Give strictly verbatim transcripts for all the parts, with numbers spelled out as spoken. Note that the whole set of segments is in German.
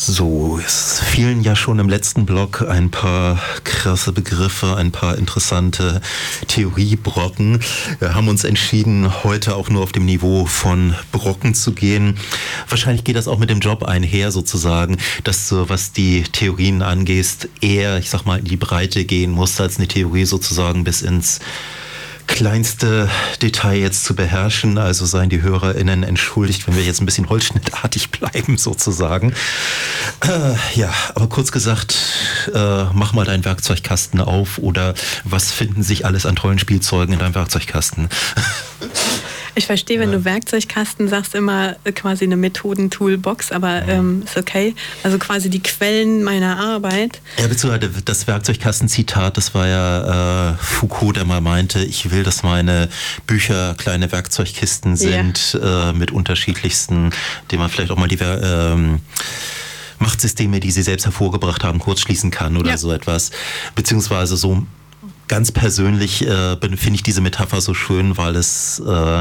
So, es fielen ja schon im letzten Block ein paar krasse Begriffe, ein paar interessante Theoriebrocken. Wir haben uns entschieden, heute auch nur auf dem Niveau von Brocken zu gehen. Wahrscheinlich geht das auch mit dem Job einher sozusagen, dass du, was die Theorien angeht, eher, ich sag mal, in die Breite gehen musst, als eine Theorie sozusagen bis ins kleinste Detail jetzt zu beherrschen, also seien die HörerInnen entschuldigt, wenn wir jetzt ein bisschen holzschnittartig bleiben sozusagen. Äh, ja, aber kurz gesagt, äh, mach mal deinen Werkzeugkasten auf oder was finden sich alles an tollen Spielzeugen in deinem Werkzeugkasten? Ich verstehe, wenn du Werkzeugkasten sagst, immer quasi eine Methoden-Toolbox, aber ähm, ist okay. Also quasi die Quellen meiner Arbeit. Ja, beziehungsweise das Werkzeugkasten-Zitat, das war ja äh, Foucault, der mal meinte, ich will, dass meine Bücher kleine Werkzeugkisten sind, ja. äh, mit unterschiedlichsten, denen man vielleicht auch mal die ähm, Machtsysteme, die sie selbst hervorgebracht haben, kurz schließen kann oder ja. so etwas. Beziehungsweise so ganz persönlich äh, finde ich diese Metapher so schön, weil es äh,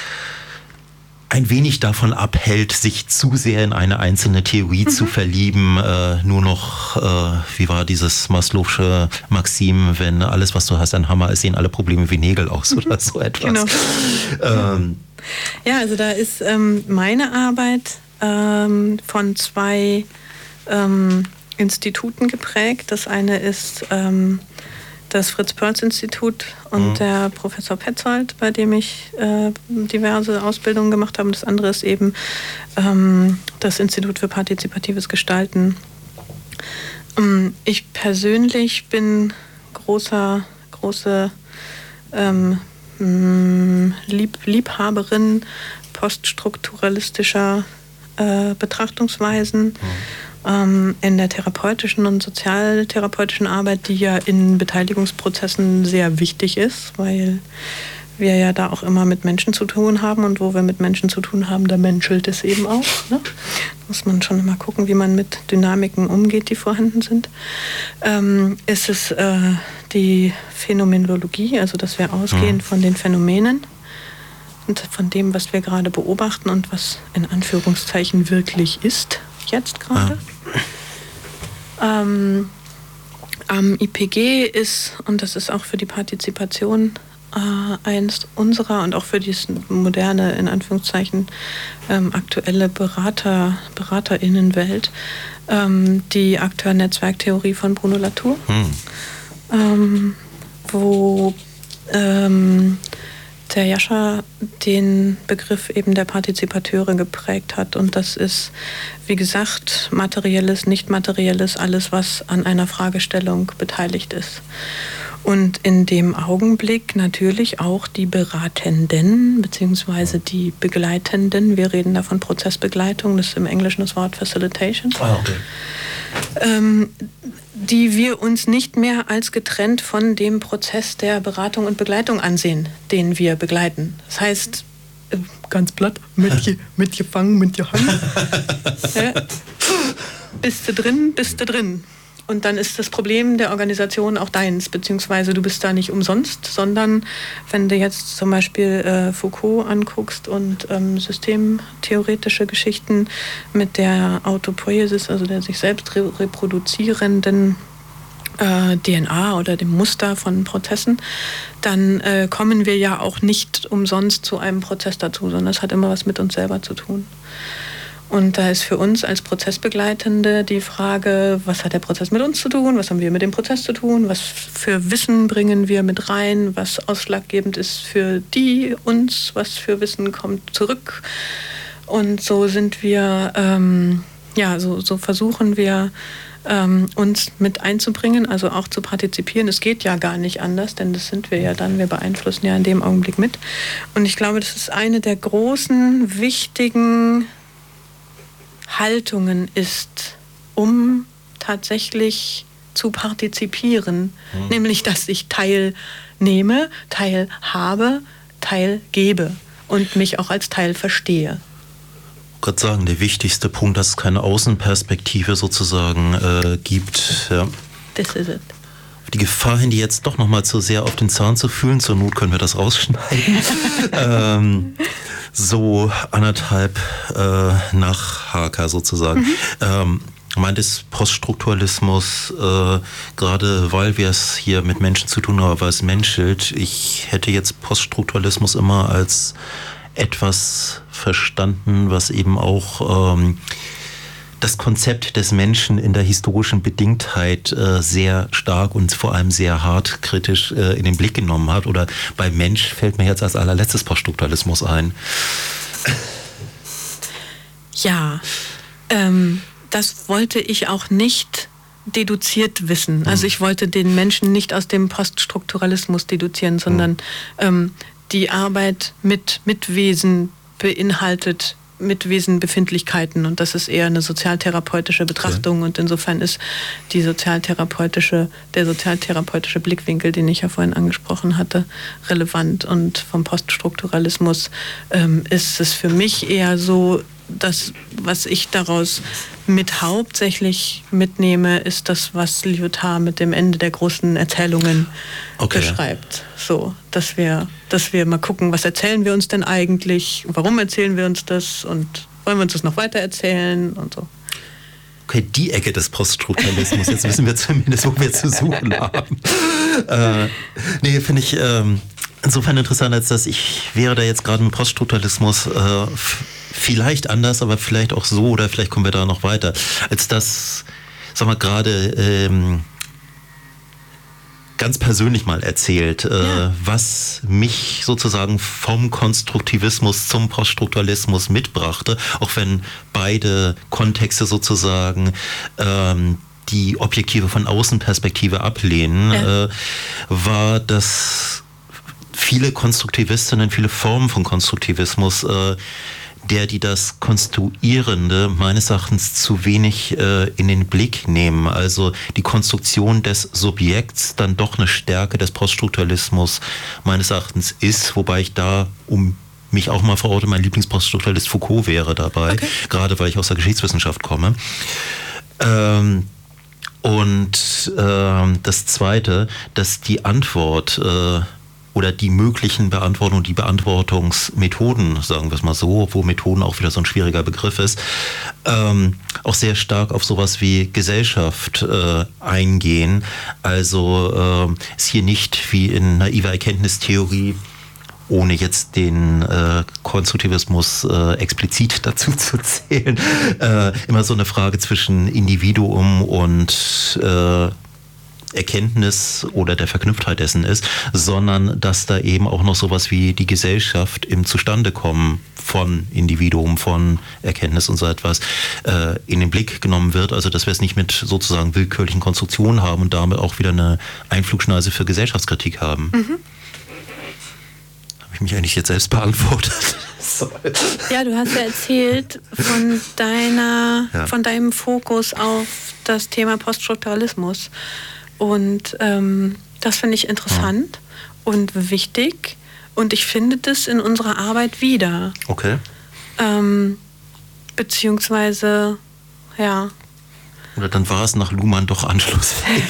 ein wenig davon abhält, sich zu sehr in eine einzelne Theorie mhm. zu verlieben. Äh, nur noch, äh, wie war dieses Maslow'sche Maxim, wenn alles, was du hast, ein Hammer ist, sehen alle Probleme wie Nägel aus oder so etwas. Genau. Ähm, ja, also da ist ähm, meine Arbeit ähm, von zwei ähm, Instituten geprägt. Das eine ist ähm, das Fritz-Perls-Institut und mhm. der Professor Petzold, bei dem ich äh, diverse Ausbildungen gemacht habe. Und das andere ist eben ähm, das Institut für partizipatives Gestalten. Ähm, ich persönlich bin großer, große ähm, Lieb, Liebhaberin poststrukturalistischer äh, Betrachtungsweisen. Mhm. in der therapeutischen und sozialtherapeutischen Arbeit, die ja in Beteiligungsprozessen sehr wichtig ist, weil wir ja da auch immer mit Menschen zu tun haben und wo wir mit Menschen zu tun haben, da menschelt es eben auch. Ne? Muss man schon immer gucken, wie man mit Dynamiken umgeht, die vorhanden sind. Ähm, ist es äh, die Phänomenologie, also dass wir ausgehen mhm. von den Phänomenen und von dem, was wir gerade beobachten und was in Anführungszeichen wirklich ist. Jetzt gerade. Ah. Ähm, am I P G ist, und das ist auch für die Partizipation äh, eins unserer und auch für die moderne, in Anführungszeichen, ähm, aktuelle Berater, BeraterInnenwelt, ähm, die Akteur-Netzwerk-Theorie von Bruno Latour, hm. ähm, wo ähm, der Jascha den Begriff eben der Partizipateure geprägt hat. Und das ist, wie gesagt, materielles, nicht materielles, alles, was an einer Fragestellung beteiligt ist. Und in dem Augenblick natürlich auch die Beratenden beziehungsweise die Begleitenden. Wir reden da von Prozessbegleitung, das ist im Englischen das Wort Facilitation. Ah, okay. Ähm, die wir uns nicht mehr als getrennt von dem Prozess der Beratung und Begleitung ansehen, den wir begleiten. Das heißt, ganz platt, mit, mitgefangen, mitgehangen. Ja. Bist du drin, bist du drin. Und dann ist das Problem der Organisation auch deins, beziehungsweise du bist da nicht umsonst, sondern wenn du jetzt zum Beispiel äh, Foucault anguckst und ähm, systemtheoretische Geschichten mit der Autopoiesis, also der sich selbst re- reproduzierenden äh, D N A oder dem Muster von Prozessen, dann äh, kommen wir ja auch nicht umsonst zu einem Prozess dazu, sondern es hat immer was mit uns selber zu tun. Und da ist für uns als Prozessbegleitende die Frage, was hat der Prozess mit uns zu tun, was haben wir mit dem Prozess zu tun, was für Wissen bringen wir mit rein, was ausschlaggebend ist für die, uns, was für Wissen kommt zurück. Und so sind wir, ähm, ja, so, so versuchen wir, ähm, uns mit einzubringen, also auch zu partizipieren. Es geht ja gar nicht anders, denn das sind wir ja dann, wir beeinflussen ja in dem Augenblick mit. Und ich glaube, das ist eine der großen, wichtigen Haltungen ist, um tatsächlich zu partizipieren, mhm. nämlich dass ich teilnehme, teilhabe, teilgebe und mich auch als Teil verstehe. Ich wollte gerade sagen, der wichtigste Punkt, dass es keine Außenperspektive sozusagen äh, gibt. Ja. This is it. Die Gefahr hin, die jetzt doch noch mal zu sehr auf den Zahn zu fühlen, zur Not können wir das rausschneiden. ähm, so anderthalb äh, nach H K sozusagen. Mhm. Ähm, meint es Poststrukturalismus, äh, gerade weil wir es hier mit Menschen zu tun haben, weil es menschelt. Ich hätte jetzt Poststrukturalismus immer als etwas verstanden, was eben auch ähm, das Konzept des Menschen in der historischen Bedingtheit äh, sehr stark und vor allem sehr hart kritisch äh, in den Blick genommen hat. Oder bei Mensch fällt mir jetzt als allerletztes Poststrukturalismus ein. Ja, ähm, das wollte ich auch nicht deduziert wissen. Also ich wollte den Menschen nicht aus dem Poststrukturalismus deduzieren, sondern ähm, die Arbeit mit Mitwesen beinhaltet Mitwesenbefindlichkeiten und das ist eher eine sozialtherapeutische Betrachtung okay. Und insofern ist die sozialtherapeutische, der sozialtherapeutische Blickwinkel, den ich ja vorhin angesprochen hatte, relevant und vom Poststrukturalismus ähm, ist es für mich eher so, das, was ich daraus mit hauptsächlich mitnehme, ist das, was Lyotard mit dem Ende der großen Erzählungen okay. beschreibt. So, dass wir, dass wir mal gucken, was erzählen wir uns denn eigentlich, warum erzählen wir uns das und wollen wir uns das noch weiter erzählen und so. Okay, die Ecke des Poststrukturalismus, jetzt wissen wir zumindest, wo wir zu suchen haben. äh, nee, finde ich ähm, insofern interessant, als dass ich wäre da jetzt gerade mit Poststrukturalismus äh, vielleicht anders, aber vielleicht auch so, oder vielleicht kommen wir da noch weiter, als das, sag mal, gerade ähm, ganz persönlich mal erzählt, äh, ja. was mich sozusagen vom Konstruktivismus zum Poststrukturalismus mitbrachte, auch wenn beide Kontexte sozusagen ähm, die Objektive von Außenperspektive ablehnen, ja. äh, war, dass viele Konstruktivistinnen, viele Formen von Konstruktivismus äh, der, die das Konstruierende meines Erachtens zu wenig äh, in den Blick nehmen. Also die Konstruktion des Subjekts dann doch eine Stärke des Poststrukturalismus meines Erachtens ist, wobei ich da, um mich auch mal verorte, mein Lieblingspoststrukturalist Foucault wäre dabei, okay. gerade weil ich aus der Geschichtswissenschaft komme. Ähm, und äh, das Zweite, dass die Antwort äh, oder die möglichen Beantwortungen, die Beantwortungsmethoden, sagen wir es mal so, obwohl Methoden auch wieder so ein schwieriger Begriff ist, ähm, auch sehr stark auf sowas wie Gesellschaft äh, eingehen. Also äh, ist hier nicht wie in naiver Erkenntnistheorie, ohne jetzt den äh, Konstruktivismus äh, explizit dazu zu zählen, äh, immer so eine Frage zwischen Individuum und äh, Erkenntnis oder der Verknüpftheit dessen ist, sondern dass da eben auch noch sowas wie die Gesellschaft im Zustandekommen von Individuum, von Erkenntnis und so etwas äh, in den Blick genommen wird. Also dass wir es nicht mit sozusagen willkürlichen Konstruktionen haben und damit auch wieder eine Einflugschneise für Gesellschaftskritik haben. Mhm. Habe ich mich eigentlich jetzt selbst beantwortet? Ja, du hast ja erzählt von deiner, ja. von deinem Fokus auf das Thema Poststrukturalismus. Und ähm, das finde ich interessant ja. und wichtig. Und ich finde das in unserer Arbeit wieder. Okay. Ähm, beziehungsweise, ja. Oder dann war es nach Luhmann doch anschlussfähig.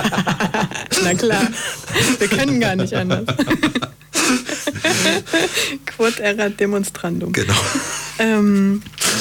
Na klar, wir können gar nicht anders. Quod erat demonstrandum. Genau. Ähm,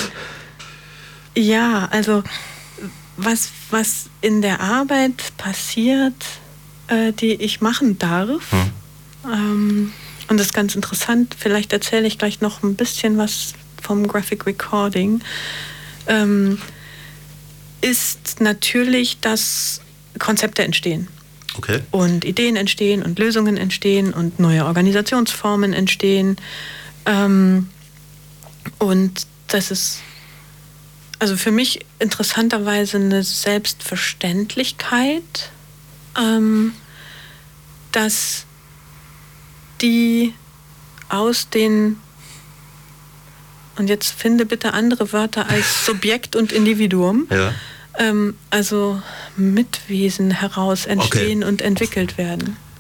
ja, also was, was in der Arbeit passiert, äh, die ich machen darf, hm. ähm, und das ist ganz interessant, vielleicht erzähle ich gleich noch ein bisschen was vom Graphic Recording, ähm, ist natürlich, dass Konzepte entstehen. Okay. Und Ideen entstehen und Lösungen entstehen und neue Organisationsformen entstehen. Ähm, und das ist also für mich interessanterweise eine Selbstverständlichkeit, ähm, dass die aus den, und jetzt finde bitte andere Wörter als Subjekt und Individuum, ja. ähm, also Mitwesen heraus entstehen okay. und entwickelt werden.